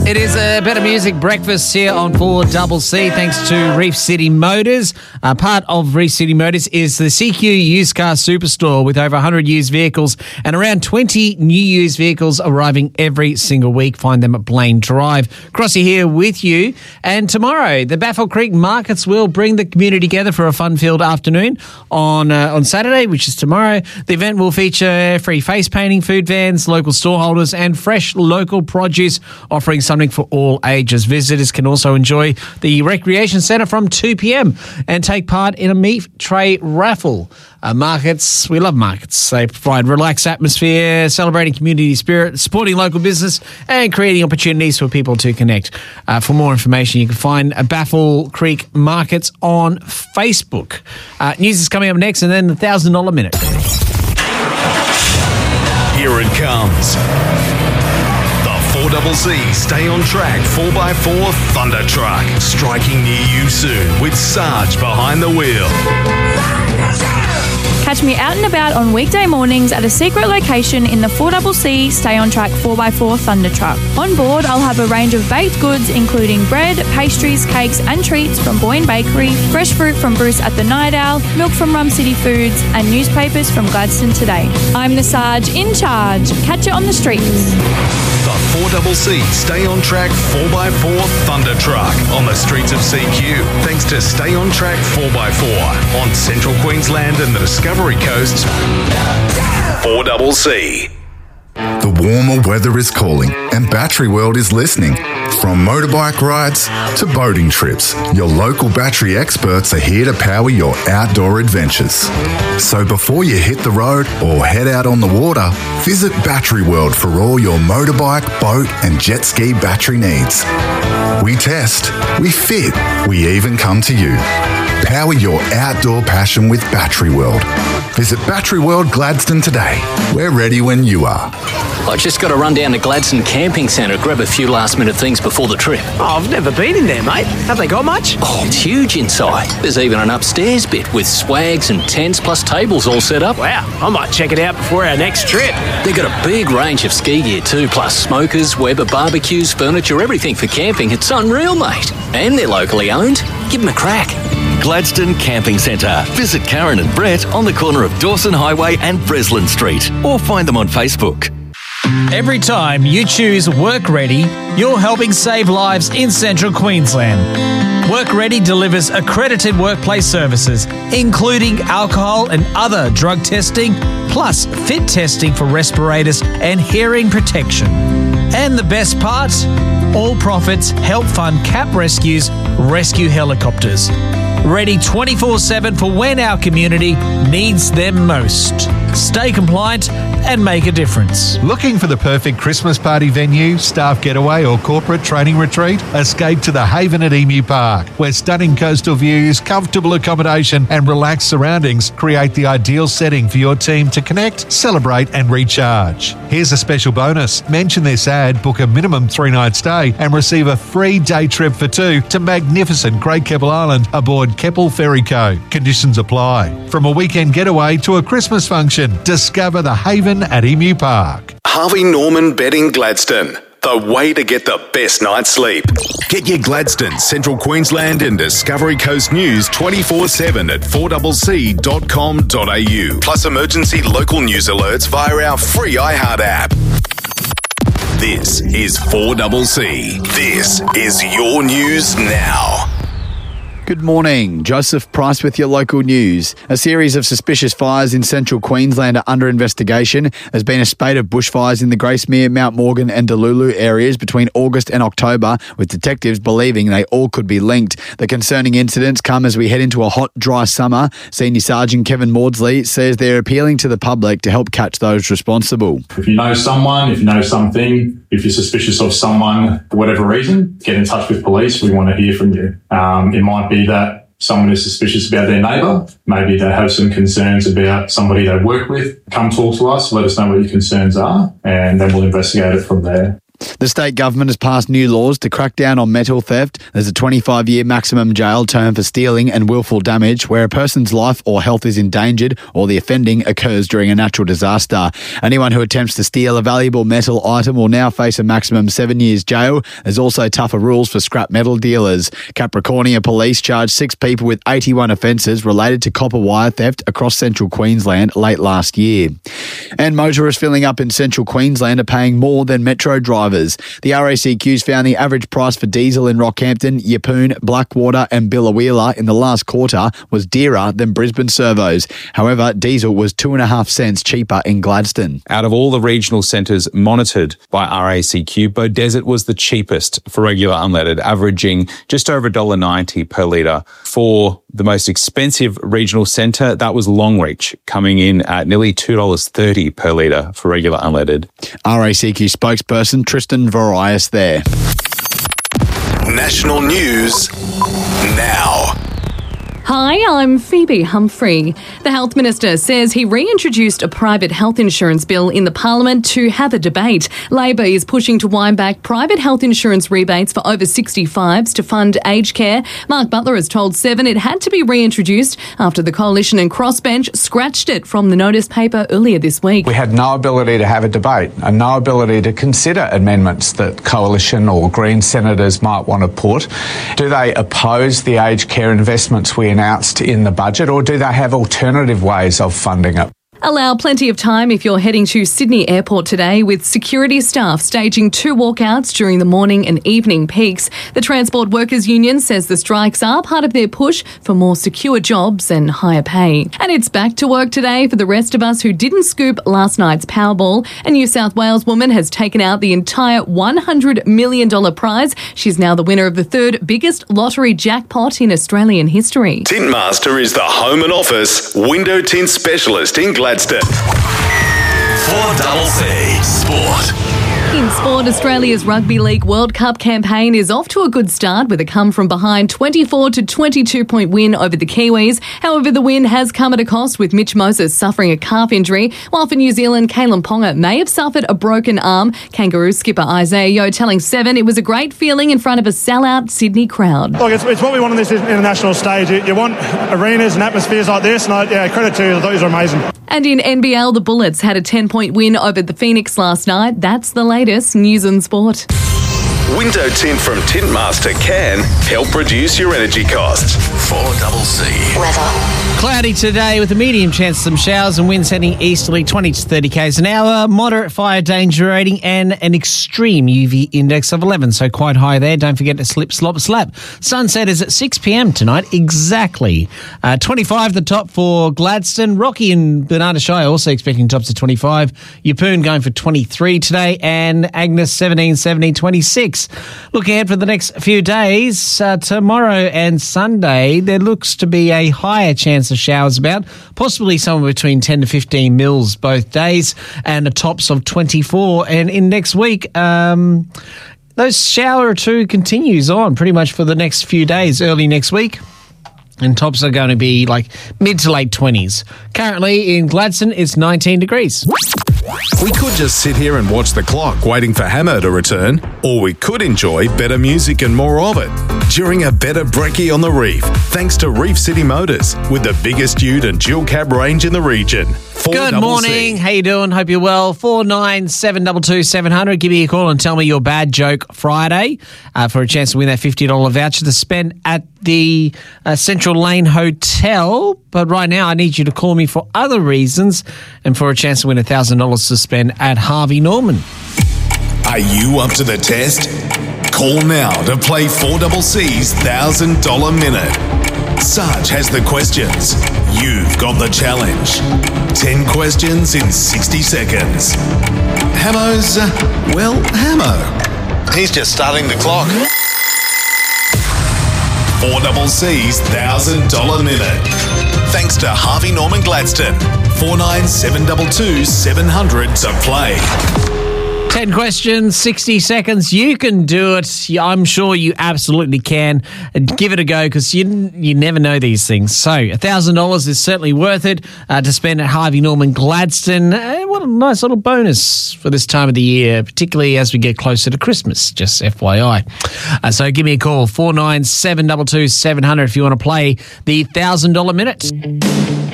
It is a Better Music breakfast here on 4CC, thanks to Reef City Motors. Part of Reef City Motors is the CQ Used Car Superstore with over 100 used vehicles and around 20 new used vehicles arriving every single week. Find them at Blaine Drive. Crossy here with you. And tomorrow, the Baffle Creek Markets will bring the community together for a fun-filled afternoon on Saturday, which is tomorrow. The event will feature free face painting, food vans, local store holders and fresh local produce, offering something for all ages. Visitors can also enjoy the Recreation Centre from 2 p.m. and take part in a meat tray raffle. Markets, we love markets. They provide relaxed atmosphere, celebrating community spirit, supporting local business and creating opportunities for people to connect. For more information, you can find Baffle Creek Markets on Facebook. News is coming up next and then the $1,000 Minute. Here it comes. 4CC Stay on Track 4x4 Thunder Truck. Striking near you soon with Sarge behind the wheel. Catch me out and about on weekday mornings at a secret location in the 4CC Stay on Track 4x4 Thunder Truck. On board, I'll have a range of baked goods including bread, pastries, cakes and treats from Boyne Bakery, fresh fruit from Bruce at the Night Owl, milk from Rum City Foods and newspapers from Gladstone Today. I'm the Sarge in charge. Catch it on the streets. The 4CC Stay on Track 4x4 Thunder Truck on the streets of CQ. Thanks to Stay on Track 4x4 on Central Queensland and the Discovery Coast. 4CC. The warmer weather is calling and Battery World is listening. From motorbike rides to boating trips, your local battery experts are here to power your outdoor adventures. So before you hit the road or head out on the water, visit Battery World for all your motorbike, boat and jet ski battery needs. We test, we fit, we even come to you. Power your outdoor passion with Battery World. Visit Battery World Gladstone today. We're ready when you are. I just got to run down to Gladstone Camping Centre, grab a few last-minute things before the trip. Oh, I've never been in there, mate. Have they got much? Oh, it's huge inside. There's even an upstairs bit with swags and tents plus tables all set up. Wow, I might check it out before our next trip. They've got a big range of ski gear too, plus smokers, Weber barbecues, furniture, everything for camping. It's unreal, mate. And they're locally owned. Give them a crack. Gladstone Camping Centre. Visit Karen and Brett on the corner of Dawson Highway and Breslin Street, or find them on Facebook. Every time you choose Work Ready, you're helping save lives in Central Queensland. Work Ready delivers accredited workplace services, including alcohol and other drug testing, plus fit testing for respirators and hearing protection. And the best part? All profits help fund CAP Rescue's rescue helicopters. Ready 24/7 for when our community needs them most. Stay compliant and make a difference. Looking for the perfect Christmas party venue, staff getaway or corporate training retreat? Escape to the Haven at Emu Park, where stunning coastal views, comfortable accommodation and relaxed surroundings create the ideal setting for your team to connect, celebrate and recharge. Here's a special bonus. Mention this ad, book a minimum 3-night stay and receive a free day trip for 2 to magnificent Great Keppel Island aboard Keppel Ferry Co. Conditions apply. From a weekend getaway to a Christmas function, discover the Haven at Emu Park. Harvey Norman Bedding Gladstone. The way to get the best night's sleep. Get your Gladstone, Central Queensland and Discovery Coast news 24/7 at 4CC.com.au. Plus emergency local news alerts via our free iHeart app. This is 4CC. This is your news now. Good morning, Joseph Price with your local news. A series of suspicious fires in central Queensland are under investigation. There's been a spate of bushfires in the Gracemere, Mount Morgan and Delulu areas between August and October, with detectives believing they all could be linked. The concerning incidents come as we head into a hot, dry summer. Senior Sergeant Kevin Maudsley says they're appealing to the public to help catch those responsible. If you know someone, if you know something, if you're suspicious of someone for whatever reason, get in touch with police. We want to hear from you. It might be that someone is suspicious about their neighbour. Maybe they have some concerns about somebody they work with. Come talk to us. Let us know what your concerns are, and then we'll investigate it from there. The state government has passed new laws to crack down on metal theft. There's a 25-year maximum jail term for stealing and willful damage where a person's life or health is endangered or the offending occurs during a natural disaster. Anyone who attempts to steal a valuable metal item will now face a maximum 7 years jail. There's also tougher rules for scrap metal dealers. Capricornia Police charged 6 people with 81 offences related to copper wire theft across central Queensland late last year. And motorists filling up in central Queensland are paying more than metro drivers. The RACQ's found the average price for diesel in Rockhampton, Yeppoon, Blackwater and Biloela in the last quarter was dearer than Brisbane servos. However, diesel was 2.5 cents cheaper in Gladstone. Out of all the regional centres monitored by RACQ, Beaudesert was the cheapest for regular unleaded, averaging just over $1.90 per litre. For the most expensive regional centre, that was Longreach, coming in at nearly $2.30 per litre for regular unleaded. RACQ spokesperson Tristan Vorias there. National news now. Hi, I'm Phoebe Humphrey. The Health Minister says he reintroduced a private health insurance bill in the Parliament to have a debate. Labor is pushing to wind back private health insurance rebates for over 65s to fund aged care. Mark Butler has told Seven it had to be reintroduced after the Coalition and Crossbench scratched it from the notice paper earlier this week. We had no ability to have a debate and no ability to consider amendments that Coalition or Green senators might want to put. Do they oppose the aged care investments we announced in the budget, or do they have alternative ways of funding it? Allow plenty of time if you're heading to Sydney Airport today, with security staff staging 2 walkouts during the morning and evening peaks. The Transport Workers Union says the strikes are part of their push for more secure jobs and higher pay. And it's back to work today for the rest of us who didn't scoop last night's Powerball. A New South Wales woman has taken out the entire $100 million prize. She's now the winner of the 3rd biggest lottery jackpot in Australian history. Tintmaster is the home and office window tint specialist in Gladstone. 4CC Sport. In sport, Australia's Rugby League World Cup campaign is off to a good start with a come-from-behind 24 to 22 point win over the Kiwis. However, the win has come at a cost, with Mitch Moses suffering a calf injury, while for New Zealand, Kalen Ponga may have suffered a broken arm. Kangaroo skipper Isaiah Yeo telling Seven it was a great feeling in front of a sellout Sydney crowd. Look, it's what we want on this international stage. You want arenas and atmospheres like this, and credit to you, those are amazing. And in NBL, the Bullets had a 10-point win over the Phoenix last night. That's the latest news and sport. Window tint from Tintmaster can help reduce your energy costs. 4CC Weather. Cloudy today with a medium chance of some showers and winds heading easterly 20 to 30 k's an hour. Moderate fire danger rating and an extreme UV index of 11. So quite high there. Don't forget to slip, slop, slap. Sunset is at 6 p.m. tonight. Exactly. 25 the top for Gladstone. Rocky and Bernarda Shire also expecting tops of 25. Yeppoon going for 23 today. And Agnes 17, 26. Look ahead for the next few days. Tomorrow and Sunday, there looks to be a higher chance of showers about, possibly somewhere between 10 to 15 mils both days, and the tops of 24. And in next week, those shower or two continues on pretty much for the next few days, early next week. And tops are going to be like mid to late 20s. Currently in Gladstone, it's 19 degrees. We could just sit here and watch the clock waiting for Hammer to return, or we could enjoy better music and more of it during a better brekkie on the Reef, thanks to Reef City Motors, with the biggest ute and dual cab range in the region. Good morning. How you doing? Hope you're well. 49722700. Give me a call and tell me your bad joke Friday for a chance to win that $50 voucher to spend at the Central Lane Hotel. But right now, I need you to call me for other reasons and for a chance to win $1,000 to spend at Harvey Norman. Are you up to the test? Call now to play 4CC's $1,000 Minute. Sarge has the questions. You've got the challenge. 10 questions in 60 seconds. Hammo's, Hammo. He's just starting the clock. 4CC's $1,000 Minute. Thanks to Harvey Norman Gladstone. 49722700 to play. 10 questions, 60 seconds. You can do it. I'm sure you absolutely can. Give it a go because you never know these things. So $1,000 is certainly worth it to spend at Harvey Norman Gladstone. What a nice little bonus for this time of the year, particularly as we get closer to Christmas, just FYI. So give me a call, 49722700 if you want to play the $1,000 Minute.